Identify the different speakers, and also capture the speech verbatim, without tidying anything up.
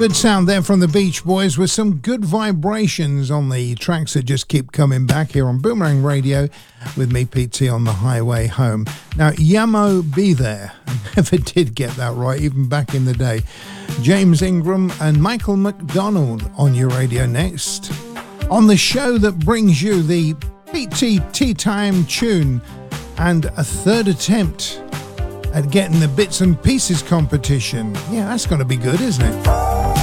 Speaker 1: Good sound there from the Beach Boys with some good vibrations on the tracks that just keep coming back here on Boomerang Radio with me, P T, on the highway home. Now, Yamo Be There, I never did get that right, even back in the day. James Ingram and Michael McDonald on your radio next. On the show that brings you the P T Tea Time tune and a third attempt at getting the bits and pieces competition. Yeah, that's going to be good, isn't it?